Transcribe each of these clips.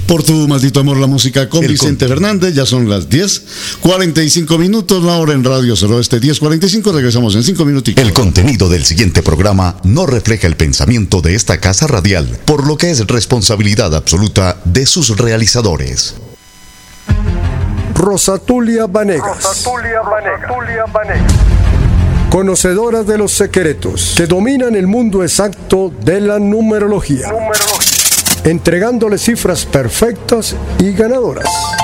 Por tu maldito amor, la música con Vicente Fernández. Ya son las 10:45, la hora en Radio Suroeste, 10:45. Regresamos en 5 minutitos. El contenido del siguiente programa no refleja el pensamiento de esta casa radial, por lo que es responsabilidad absoluta de sus realizadores. Rosatulia Vanegas. Conocedora de los secretos que dominan el mundo exacto de la numerología. Entregándole cifras perfectas y ganadoras.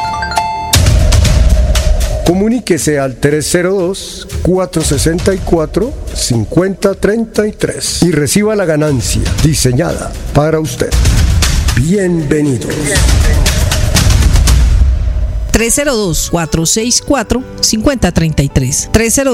Comuníquese al 302-464-5033 y reciba la ganancia diseñada para usted. Bienvenidos. 302-464-5033.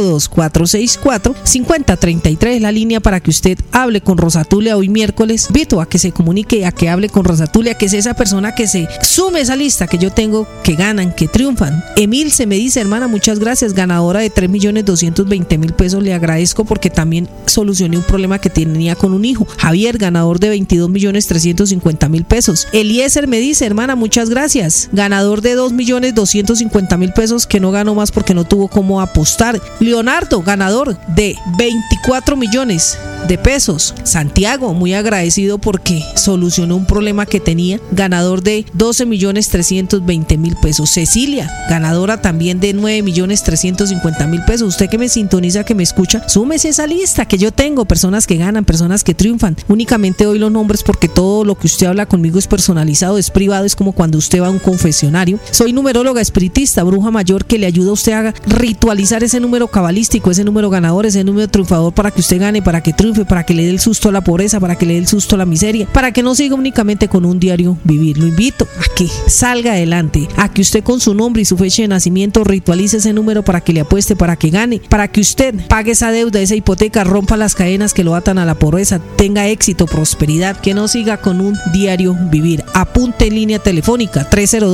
302-464-5033 es la línea para que usted hable con Rosatulia hoy miércoles. Invito a que se comunique, a que hable con Rosatulia, que es esa persona que se sume a esa lista que yo tengo, que ganan, que triunfan. Emil se me dice, hermana, muchas gracias, ganadora de 3.220.000 pesos. Le agradezco porque también solucioné un problema que tenía con un hijo. Javier, ganador de 22.350.000 pesos. Eliezer me dice, hermana, muchas gracias, ganador de 2.250.000 pesos, que no ganó más porque no tuvo cómo apostar. Leonardo, ganador de 24 millones de pesos. Santiago, muy agradecido porque solucionó un problema que tenía, ganador de 12.320.000 pesos. Cecilia, ganadora también de 9.350.000 pesos. Usted que me sintoniza, que me escucha, súmese a esa lista que yo tengo, personas que ganan, personas que triunfan. Únicamente doy los nombres porque todo lo que usted habla conmigo es personalizado, es privado, es como cuando usted va a un confesionario. Soy numeróloga espiritista, bruja mayor, que le ayuda a usted a ritualizar ese número cabalístico, ese número ganador, ese número triunfador, para que usted gane, para que triunfe, para que le dé el susto a la pobreza, para que le dé el susto a la miseria, para que no siga únicamente con un diario vivir. Lo invito a que salga adelante, a que usted con su nombre y su fecha de nacimiento ritualice ese número para que le apueste, para que gane, para que usted pague esa deuda, esa hipoteca, rompa las cadenas que lo atan a la pobreza, tenga éxito, prosperidad, que no siga con un diario vivir. Apunte en línea telefónica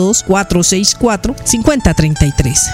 302-464-5033.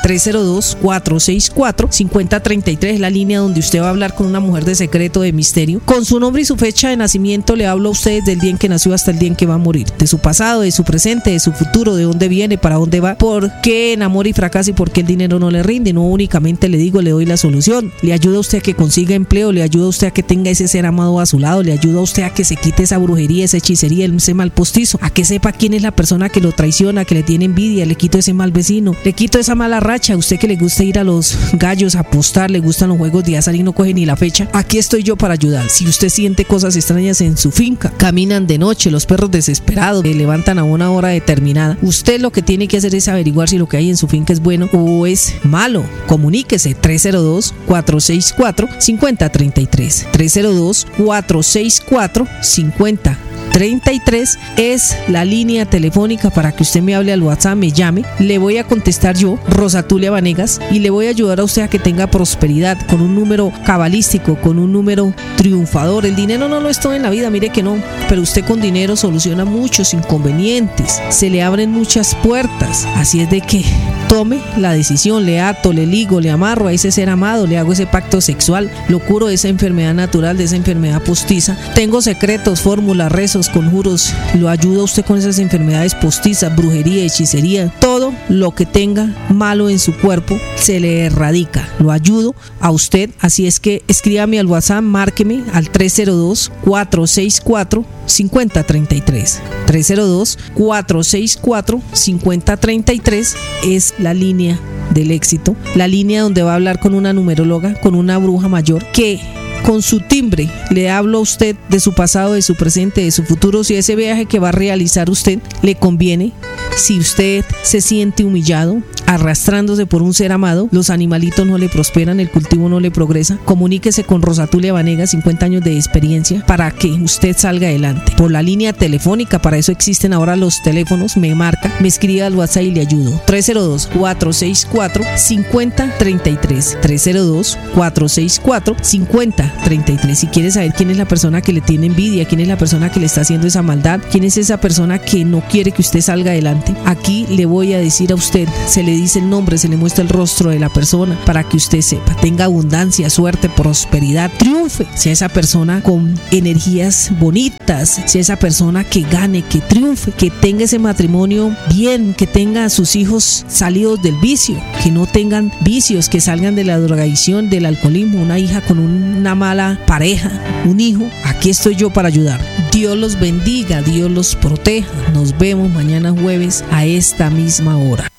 302-464-5033 es la línea donde usted va a hablar con una mujer de secreto, de misterio. Con su nombre y su fecha de nacimiento le hablo a usted desde el día en que nació hasta el día en que va a morir, de su pasado, de su presente, de su futuro, de dónde viene, para dónde va, por qué enamora y fracasa y por qué el dinero no le rinde. No únicamente le digo, le doy la solución, le ayuda a usted a que consiga empleo, le ayuda a usted a que tenga ese ser amado a su lado, le ayuda a usted a que se quite esa brujería, esa hechicería, ese mal postizo, a que sepa quién es la persona que lo traiciona, que le tiene envidia, le quito ese mal vecino, le quito esa mala racha. A usted que le gusta ir a los gallos a apostar, le gustan los juegos de azar y no coge ni la fecha, aquí estoy yo para ayudar. Si usted siente cosas extrañas en su finca, caminan de noche, los perros desesperados levantan a una hora determinada, usted lo que tiene que hacer es averiguar si lo que hay en su finca es bueno o es malo. Comuníquese 302-464-5033. 302-464-5033 es la línea telefónica para que usted me hable al WhatsApp, me llame, le voy a contestar yo, Rosatulia Vanegas, y le voy a ayudar a usted a que tenga prosperidad con un número cabalístico, con un número triunfador. El dinero no lo es todo en la vida, mire que no, pero usted con dinero soluciona muchos inconvenientes, se le abren muchas puertas, así es de que tome la decisión, le ato, le ligo, le amarro a ese ser amado, le hago ese pacto sexual, lo curo de esa enfermedad natural, de esa enfermedad postiza. Tengo secretos, fórmulas, rezos, conjuros, lo ayudo a usted con esas enfermedades postizas, brujería, hechicería, todo lo que tenga malo en su cuerpo se le erradica, lo ayudo a usted. Así es que escríbame al WhatsApp, márqueme al 302-464-5033. 302-464-5033 es la línea del éxito, la línea donde va a hablar con una numeróloga, con una bruja mayor, que con su timbre le hablo a usted de su pasado, de su presente, de su futuro, si ese viaje que va a realizar usted le conviene, si usted se siente humillado, arrastrándose por un ser amado, los animalitos no le prosperan, el cultivo no le progresa, comuníquese con Rosatulia Vanegas, 50 años de experiencia, para que usted salga adelante. Por la línea telefónica, para eso existen ahora los teléfonos, me marca, me escribe al WhatsApp y le ayudo. 302-464-5033. 302-464-5033. Si quiere saber quién es la persona que le tiene envidia, quién es la persona que le está haciendo esa maldad, quién es esa persona que no quiere que usted salga adelante, aquí le voy a decir a usted, se le le dice el nombre, se le muestra el rostro de la persona para que usted sepa, tenga abundancia, suerte, prosperidad, triunfe, sea esa persona con energías bonitas, sea esa persona que gane, que triunfe, que tenga ese matrimonio bien, que tenga a sus hijos salidos del vicio, que no tengan vicios, que salgan de la drogadicción, del alcoholismo, una hija con una mala pareja, un hijo. Aquí estoy yo para ayudar. Dios los bendiga, Dios los proteja. Nos vemos mañana jueves a esta misma hora.